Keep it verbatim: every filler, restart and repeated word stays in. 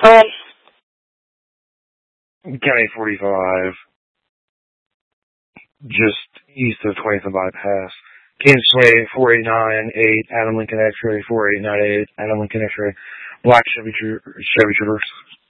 Um, County forty-five, just east of twentieth and Bypass. Kansas Way four eight nine eight, Adam Lincoln X-ray four eight nine eight, Adam Lincoln X-ray, black Chevy, Chevy Traverse.